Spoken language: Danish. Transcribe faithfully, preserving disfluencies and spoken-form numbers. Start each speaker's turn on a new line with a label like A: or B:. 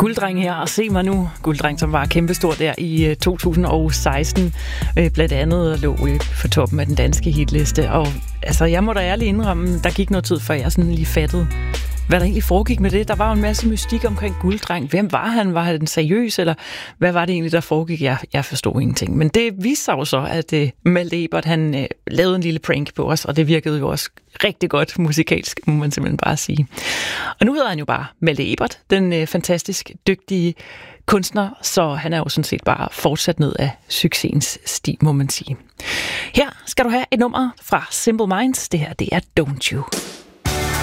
A: Gulddreng her, og se mig nu. Gulddreng, som var kæmpestor der i to tusind og seksten. Blandt andet lå for toppen af den danske hitliste. Og altså, jeg må da ærligt indrømme, der gik noget tid, før jeg sådan lige fattede, hvad der egentlig foregik med det. Der var jo en masse mystik omkring Gulddreng. Hvem var han? Var han seriøs, eller hvad var det egentlig, der foregik? Jeg, jeg forstod ingenting. Men det viste sig jo så, at uh, Malte Ebert, han uh, lavede en lille prank på os, og det virkede jo også rigtig godt musikalsk, må man simpelthen bare sige. Og nu hedder han jo bare Malte Ebert, den uh, fantastisk dygtige kunstner, så han er jo sådan set bare fortsat ned af succesens sti, må man sige. Her skal du have et nummer fra Simple Minds. Det her, det er Don't You.